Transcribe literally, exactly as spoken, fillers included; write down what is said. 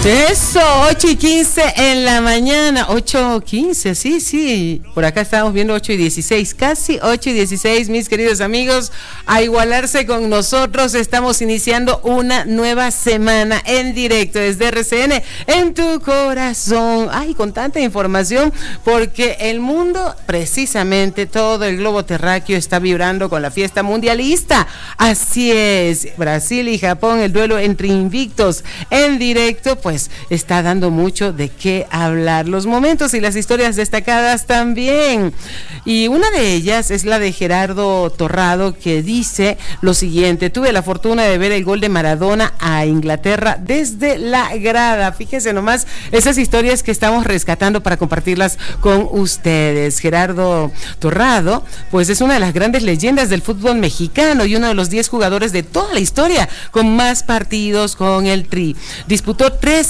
Eso, ocho y quince en la mañana, ocho quince, sí, sí, por acá estamos viendo ocho y dieciséis, casi ocho y dieciséis, mis queridos amigos, a igualarse con nosotros, estamos iniciando una nueva semana en directo desde R C N, en tu corazón, ay, con tanta información, porque el mundo, precisamente todo el globo terráqueo está vibrando con la fiesta mundialista, así es, Brasil y Japón, el duelo entre invictos en directo, pues está dando mucho de qué hablar. Los momentos y las historias destacadas también. Y una de ellas es la de Gerardo Torrado, que dice lo siguiente: tuve la fortuna de ver el gol de Maradona a Inglaterra desde la grada. Fíjense nomás esas historias que estamos rescatando para compartirlas con ustedes. Gerardo Torrado, pues es una de las grandes leyendas del fútbol mexicano y uno de los diez jugadores de toda la historia con más partidos con el Tri. Disputó tres